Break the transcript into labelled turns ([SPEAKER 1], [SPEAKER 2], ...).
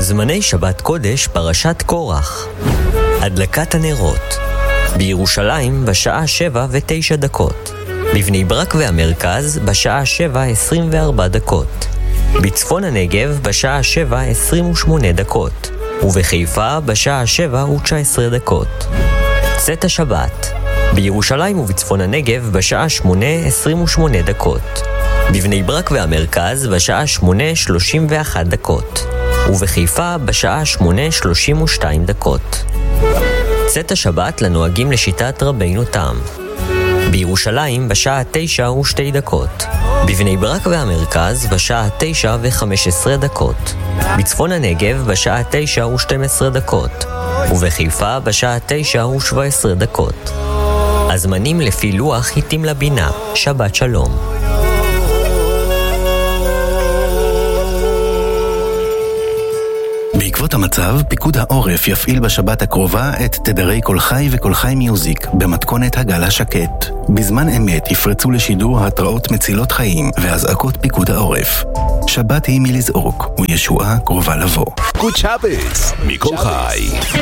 [SPEAKER 1] זמני שבת קודש פרשת קורח. הדלקת הנרות. בירושלים בשעה 7:09. בבני ברק והמרכז בשעה 7:24. בצפון הנגב בשעה 7:28. ובחיפה בשעה 7:19. צאת השבת. בירושלים ובצפון הנגב בשעה 8:28. בבני ברק והמרכז בשעה 8:31. ובחיפה בשעה 8:32. צאת השבת לנוהגים לשיטת רבינו תם. בירושלים בשעה 9:02. בבני ברק והמרכז בשעה 9:15. בצפון הנגב בשעה 9:12. ובחיפה בשעה 9:17. הזמנים לפי לוח היטים לבינה. שבת שלום.
[SPEAKER 2] בעקבות המצב, פיקוד העורף יפעיל בשבת הקרובה את תדרי כל חי וכל חי מיוזיק במתכונת הגל השקט. בזמן אמת יפרצו לשידור התראות מצילות חיים והזעקות פיקוד העורף. שבת היא מלזעוק, וישועה קרובה לבוא.
[SPEAKER 3] גוד שבת מכל חי.